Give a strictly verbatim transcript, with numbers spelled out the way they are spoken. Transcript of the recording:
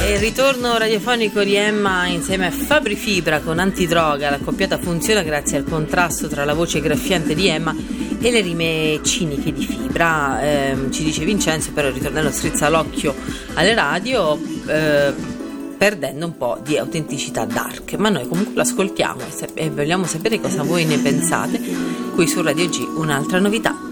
il ritorno radiofonico di Emma insieme a Fabri Fibra con Antidroga. L'accoppiata funziona grazie al contrasto tra la voce graffiante di Emma e le rime ciniche di Fibra. Eh, ci dice Vincenzo, però il ritornello strizza l'occhio alle radio, eh, perdendo un po' di autenticità dark, ma noi comunque l'ascoltiamo e, sap- e vogliamo sapere cosa voi ne pensate. Qui su Radio G un'altra novità.